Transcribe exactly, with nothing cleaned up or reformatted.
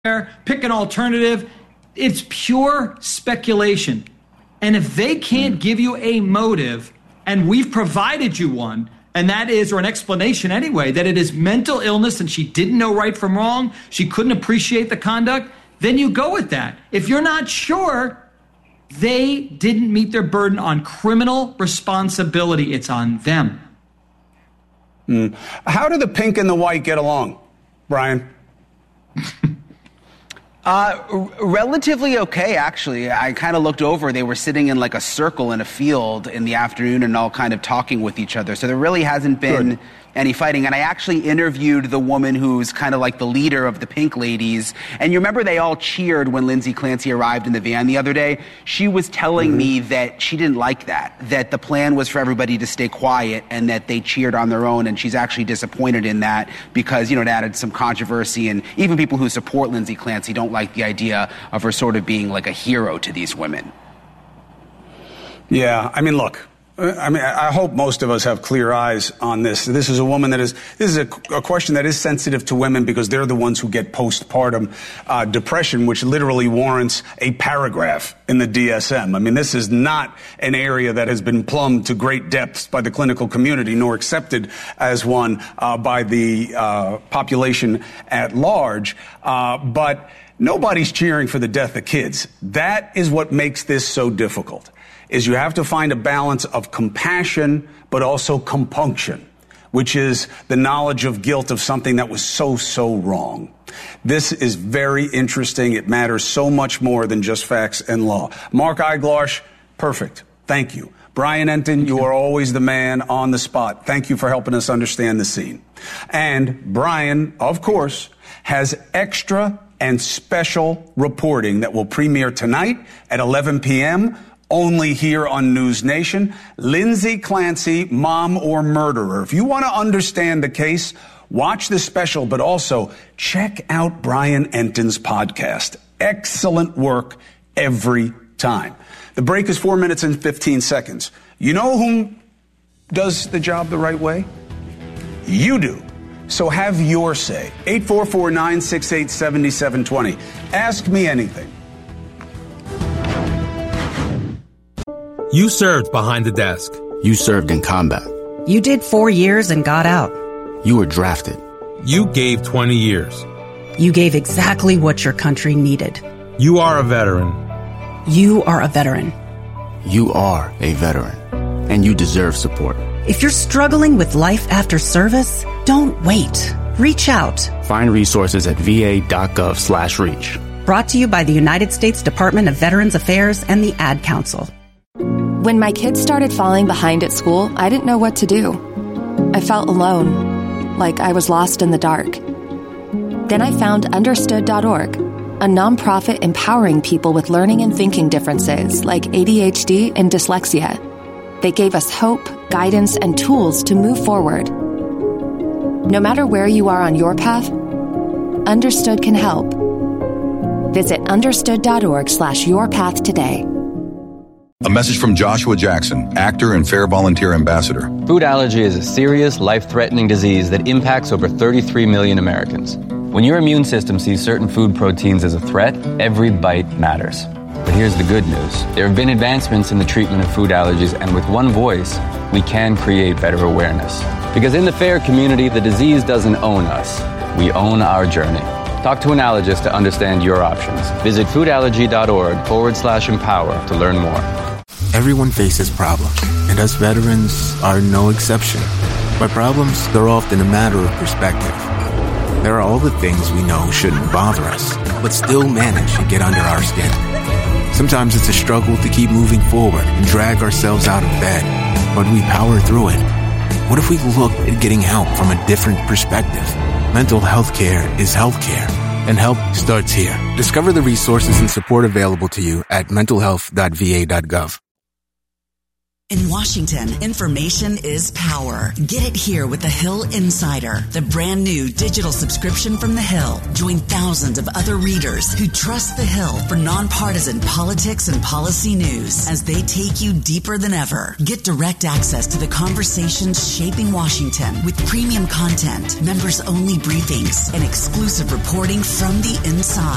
pick an alternative. It's pure speculation. And if they can't give you a motive, and we've provided you one, and that is, or an explanation anyway, that it is mental illness and she didn't know right from wrong, she couldn't appreciate the conduct, then you go with that. If you're not sure, they didn't meet their burden on criminal responsibility. It's on them. Mm. How do the pink and the white get along, Brian? Uh, r- relatively okay, actually. I kind of looked over. They were sitting in like a circle in a field in the afternoon and all kind of talking with each other. So there really hasn't been Good. any fighting. And I actually interviewed the woman who's kind of like the leader of the Pink Ladies. And you remember they all cheered when Lindsay Clancy arrived in the van the other day? She was telling mm-hmm. me that she didn't like that, that the plan was for everybody to stay quiet and that they cheered on their own. And she's actually disappointed in that because, you know, it added some controversy. And even people who support Lindsay Clancy don't like the idea of her sort of being like a hero to these women. Yeah, I mean, look. I mean, I hope most of us have clear eyes on this. This is a woman that is, this is a, a question that is sensitive to women because they're the ones who get postpartum uh, depression, which literally warrants a paragraph in the D S M. I mean, this is not an area that has been plumbed to great depths by the clinical community, nor accepted as one uh, by the uh, population at large. Uh, but nobody's cheering for the death of kids. That is what makes this so difficult. Is you have to find a balance of compassion, but also compunction, which is the knowledge of guilt of something that was so, so wrong. This is very interesting. It matters so much more than just facts and law. Mark Eiglarsh, perfect. Thank you. Brian Entin, you are always the man on the spot. Thank you for helping us understand the scene. And Brian, of course, has extra and special reporting that will premiere tonight at eleven p.m., only here on News Nation. Lindsay Clancy, mom or murderer. If you want to understand the case, watch this special, but also check out Brian Entin's podcast. Excellent work every time. The break is four minutes and fifteen seconds. You know who does the job the right way? You do. So have your say. eight four four, nine six eight, seven seven two zero. Ask me anything. You served behind the desk. You served in combat. You did four years and got out. You were drafted. You gave twenty years. You gave exactly what your country needed. You are a veteran. You are a veteran. You are a veteran. And you deserve support. If you're struggling with life after service, don't wait. Reach out. Find resources at va.gov slash reach. Brought to you by the United States Department of Veterans Affairs and the Ad Council. When my kids started falling behind at school, I didn't know what to do. I felt alone, like I was lost in the dark. Then I found understood dot org, a nonprofit empowering people with learning and thinking differences like A D H D and dyslexia. They gave us hope, guidance, and tools to move forward. No matter where you are on your path, Understood can help. Visit understood dot org slash your path today. A message from Joshua Jackson, actor and Fair Volunteer Ambassador. Food allergy is a serious, life-threatening disease that impacts over thirty-three million Americans. When your immune system sees certain food proteins as a threat, every bite matters. But here's the good news. There have been advancements in the treatment of food allergies, and with one voice, we can create better awareness. Because in the FAIR community, the disease doesn't own us. We own our journey. Talk to an allergist to understand your options. Visit foodallergy.org forward slash empower to learn more. Everyone faces problems, and us veterans are no exception. But problems, they're often a matter of perspective. There are all the things we know shouldn't bother us, but still manage to get under our skin. Sometimes it's a struggle to keep moving forward and drag ourselves out of bed, but we power through it. What if we looked at getting help from a different perspective? Mental health care is health care, and help starts here. Discover the resources and support available to you at mental health dot v a dot gov. In Washington, information is power. Get it here with The Hill Insider, the brand new digital subscription from The Hill. Join thousands of other readers who trust The Hill for nonpartisan politics and policy news as they take you deeper than ever. Get direct access to the conversations shaping Washington with premium content, members-only briefings, and exclusive reporting from the inside.